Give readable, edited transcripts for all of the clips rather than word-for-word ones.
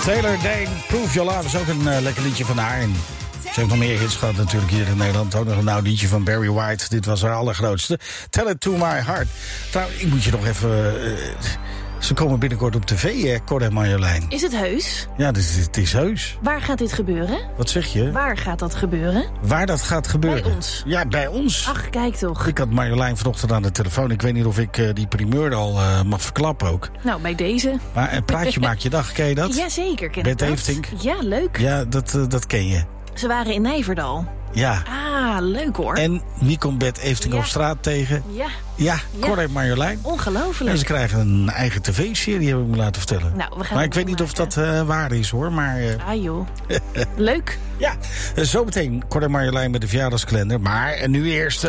Taylor Dane, Prove Your Love is ook een lekker liedje van haar. En ze heeft nog meer hits gehad natuurlijk hier in Nederland. Ook nog een oud liedje van Barry White. Dit was haar allergrootste. Tell It To My Heart. Trouwens, ik moet je nog even... ze komen binnenkort op tv, Cor en Marjolein. Is het heus? Ja, het is heus. Waar gaat dit gebeuren? Wat zeg je? Waar gaat dat gebeuren? Waar dat gaat gebeuren? Bij ons. Ja, bij ons. Ach, kijk toch. Ik had Marjolein vanochtend aan de telefoon. Ik weet niet of ik die primeur al mag verklappen ook. Nou, bij deze. Maar een praatje maakt je dag, ken je dat? Jazeker, ken ik Bert dat. Eeftink? Ja, leuk. Ja, dat ken je. Ze waren in Nijverdal. Ja. Ah, leuk hoor. En wie komt Bert Eeftink op straat tegen? Ja. Ja, Cor en Marjolein. Ongelooflijk. En ze krijgen een eigen tv-serie, heb ik me laten vertellen. Nou, we gaan maar ik weet niet of dat waar is, hoor. Maar, ah joh. Leuk. Ja, zometeen Cor en Marjolein met de verjaardagskalender. Maar en nu eerst...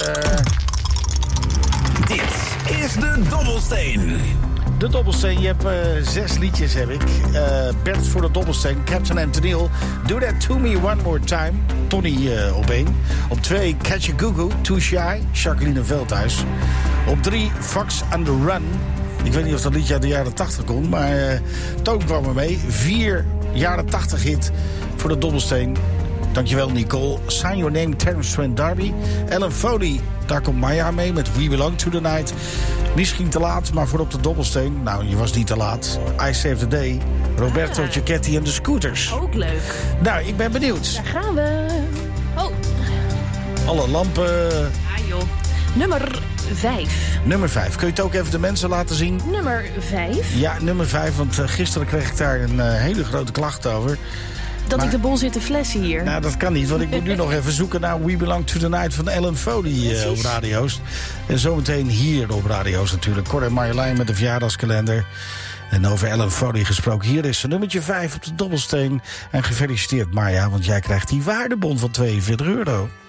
Dit is de Dobbelsteen. De Dobbelsteen, je hebt 6 liedjes, heb ik. Bert voor de Dobbelsteen, Captain Antonil, Do That To Me One More Time. Tony op 1. Op 2, Catch a Goo-Goo, Too Shy, Jacqueline Veldhuis. Op 3, Fox on the Run. Ik weet niet of dat liedje uit de jaren 80 komt, maar Toon kwam er mee. 4 jaren 80 hit voor de Dobbelsteen. Dankjewel, Nicole. Sign Your Name, Terence Trent D'Arby. Ellen Foley, daar komt Maya mee met We Belong to the Night. Misschien te laat, maar voor op de Dobbelsteen. Nou, je was niet te laat. I Save the Day. Roberto Giacchetti en de Scooters. Ook leuk. Nou, ik ben benieuwd. Daar gaan we. Oh. Alle lampen. Ah joh. Nummer 5. Nummer 5. Kun je het ook even de mensen laten zien? Nummer 5? Ja, nummer 5. Want gisteren kreeg ik daar een hele grote klacht over. Dat ik de bol zit te flessen hier. Nou, dat kan niet, want ik moet nu nog even zoeken naar We Belong to the Night van Ellen Foley op radio's. En zometeen hier op radio's natuurlijk. Cor en Marjolein met de verjaardagskalender. En over Ellen Foley gesproken. Hier is nummertje 5 op de Dobbelsteen. En gefeliciteerd Marja, want jij krijgt die waardebon van €42.